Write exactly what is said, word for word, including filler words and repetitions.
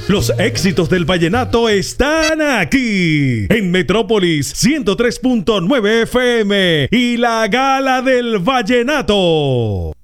Los éxitos del vallenato están aquí en Metrópolis ciento tres punto nueve F M y la Gala del Vallenato.